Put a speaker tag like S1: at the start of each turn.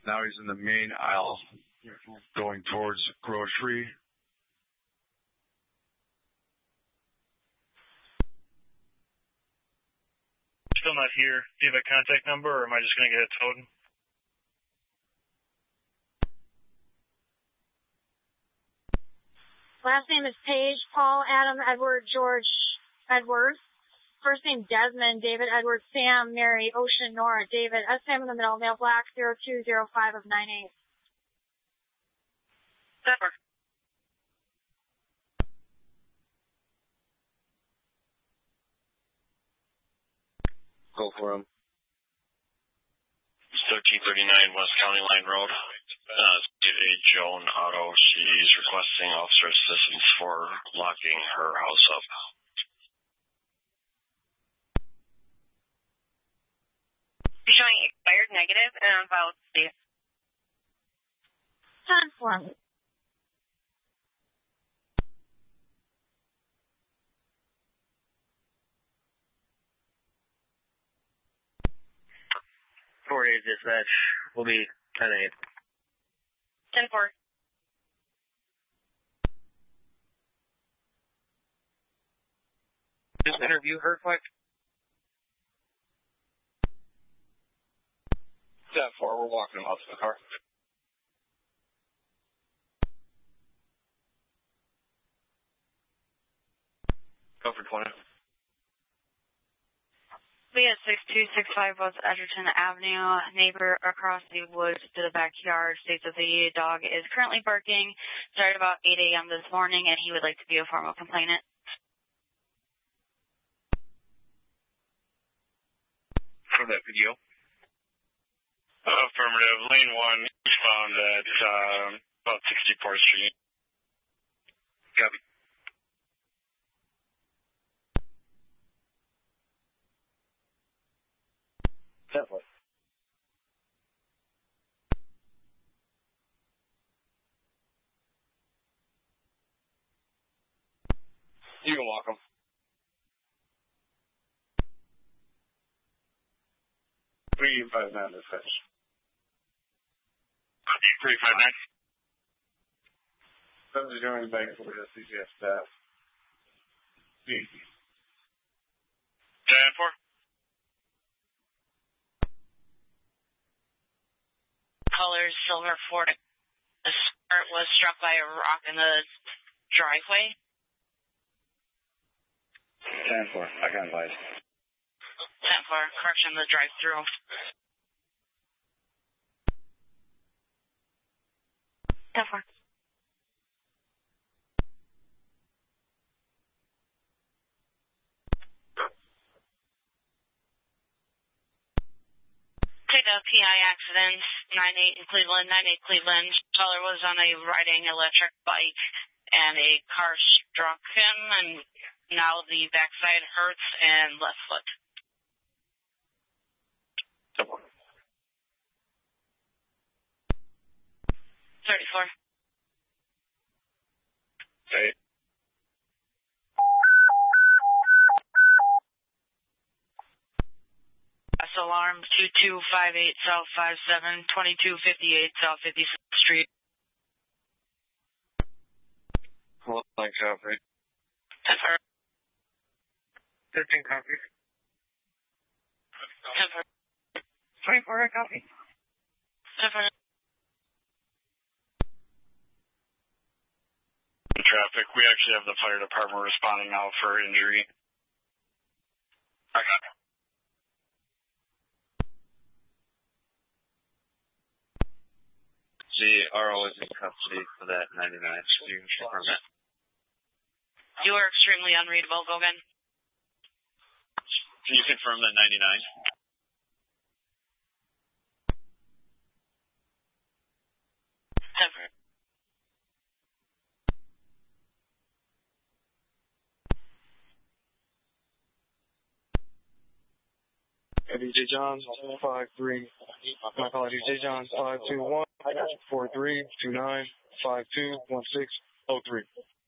S1: Now he's in the main aisle going towards grocery.
S2: Still not here. Do you have a contact number, or am I just going to get it towed?
S3: Last name is Page, Paul, Adam, Edward, George, Edward. First name Desmond, David, Edward, Sam, Mary, Ocean, Nora, David, SM in the middle, male black, 0205 of 98.
S4: Over.
S5: Go for him.
S6: 1339 West County Line Road. A Joan Auto. She's requesting officer assistance for locking her house up.
S4: You're showing expired negative and on file safe.
S3: 10 for me.
S5: Four days dispatch will be 10-8.
S4: 10-4.
S5: Just interview her quick. 10-4, we're walking him out to the car. Go for 20.
S7: We at 6265 West Edgerton Avenue. Neighbor across the woods to the backyard states that the dog is currently barking. Started about 8 a.m. this morning, and he would like to be a formal complainant.
S5: For that video.
S6: Affirmative. Lane 1 found at about 64th Street.
S5: Copy. Definitely. You can walk them.
S1: 359 is finished.
S6: 359.
S1: Send the joint bank for the CCS staff.
S6: 10-4.
S7: Colors silver Ford. The skirt was struck by a rock in the driveway.
S5: 10-4. I can't advise.
S7: 10-4. Correction, the drive-through. 10-4. Take a PI accidents, 98 in Cleveland, 98 Cleveland. Caller was on a riding electric bike, and a car struck him, and now the backside hurts and left foot. 34.
S6: Okay.
S7: Alarm 2258 South 57, 2258 South 56th Street.
S5: Hold on, copy. 13 copy. 24 copy.
S7: 10-4.
S6: Traffic. We actually have the fire department responding now for injury. I got it.
S5: The RO is in custody for that 99. You can confirm that.
S7: You are extremely unreadable. Go again.
S5: Can you confirm that 99?
S7: Never.
S8: DJ Johns 53. My apologies, DJ Johns 521 4329 521603.